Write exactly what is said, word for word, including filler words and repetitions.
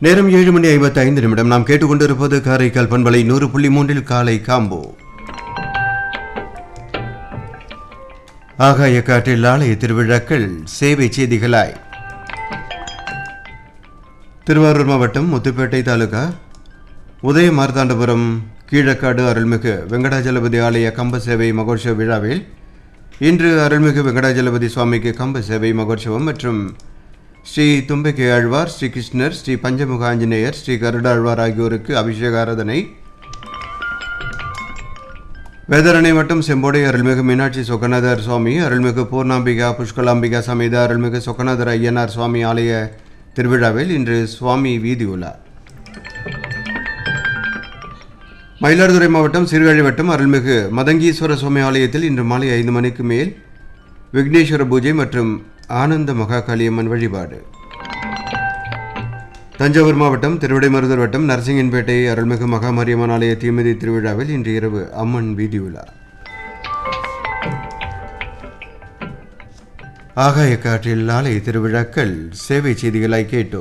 நேரம் ஏழு மணி ஐம்பத்தி ஐந்து நிமிடம். நாம் கேட்டுக்கொண்டிருப்பது காரைக்கால் பண்பலை நூறு புள்ளி மூன்றில் காலை காம்போ. ஆகாய காற்றில் ஆலய திருவிழாக்கள் சேவை செய்திகளாய். திருவாரூர் மாவட்டம் முத்துப்பேட்டை தாலுகா உதய மார்த்தாண்டபுரம் கீழக்காடு அருள்மிகு வெங்கடாஜலபதி ஆலய கம்ப சேவை மகோற்சவ விழாவில் இன்று அருள்மிகு வெங்கடாஜலபதி சுவாமிக்கு கம்ப சேவை மகோற்சவம் மற்றும் ஸ்ரீ தும்பிக்கை ஆழ்வார், ஸ்ரீ கிருஷ்ணர், ஸ்ரீ பஞ்சமுக ஆஞ்சநேயர், ஸ்ரீ கருடாழ்வார் ஆகியோருக்கு அபிஷேக ஆராதனை. வேதரணை மற்றும் செம்போடை அருள்மிகு மீனாட்சி சொக்கநாதர் சுவாமி, அருள்மிகு பூர்ணாம்பிகா புஷ்கலாம்பிகா சமேத அருள்மிகு சொக்கநாதர் ஐயனார் சுவாமி ஆலய திருவிழாவில் இன்று சுவாமி வீதி உலா. மயிலாடுதுறை மாவட்டம் சீர்காழி வட்டம் அருள்மிகு மதங்கீஸ்வர சுவாமி ஆலயத்தில் இன்று மாலை ஐந்து மணிக்கு மேல் விக்னேஸ்வர பூஜை மற்றும் ஆனந்த மகாகாளியம்மன் வழிபாடு. தஞ்சாவூர் மாவட்டம் திருவிடைமருதூர் வட்டம் நரசிங்கன்பேட்டை அருள்மிகு மகாமாரியம்மன் ஆலய தீமிதி திருவிழாவில் இன்று இரவு அம்மன் வீதி உலா. ஆகாய காற்றில் ஆலய திருவிழாக்கள் சேவை செய்திகளாய் கேட்டோம்.